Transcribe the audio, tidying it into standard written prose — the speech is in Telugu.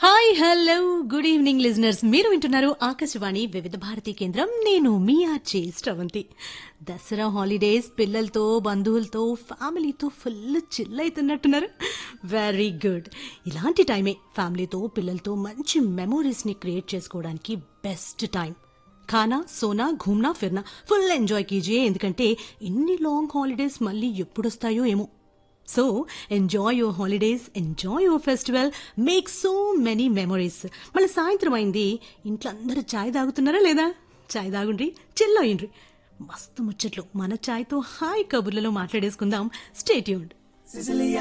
Hi hello good evening listeners, మీరు వింటున్నారు ఆకాశవాణి వివిధ భారతి కేంద్రం. నేను మీ ఆర్జే శ్రవంతి. దసరా హాలిడేస్ పిల్లలతో బంధువులతో ఫ్యామిలీతో ఫుల్ చిల్ అవుతున్నట్టున్నారు. Very good. ఇలాంటి టైమే ఫ్యామిలీతో పిల్లలతో మంచి మెమోరీస్ని క్రియేట్ చేసుకోవడానికి best time. ఖానా Sona ఘూమ్నా ఫిర్నా full enjoy కీజియే, ఎందుకంటే ఇన్ని లాంగ్ హాలిడేస్ మళ్ళీ ఎప్పుడొస్తాయో ఏమో. So, enjoy your holidays, enjoy your festival, make so many memories. మళ్ళీ సాయంత్రం అయింది, ఇంట్లో అందరూ చాయ్ తాగుతున్నారా లేదా? చాయ్ తాగుండ్రి, చిల్ అయ్యిండ్రి. మస్తు ముచ్చట్లు మన చాయ్తో హాయ్ కబుర్లలో మాట్లాడేసుకుందాం. Stay tuned.